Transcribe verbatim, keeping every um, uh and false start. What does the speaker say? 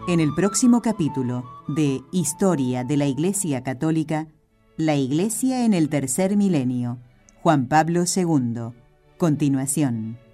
En el próximo capítulo de Historia de la Iglesia Católica, la Iglesia en el tercer milenio, Juan Pablo segundo. Continuación.